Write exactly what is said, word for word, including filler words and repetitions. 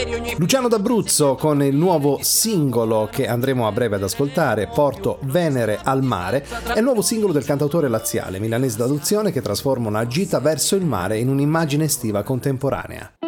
Luciano D'Abruzzo con il nuovo singolo che andremo a breve ad ascoltare, Porto Venere al mare, è il nuovo singolo del cantautore laziale, milanese d'adozione, che trasforma una gita verso il mare in un'immagine estiva contemporanea.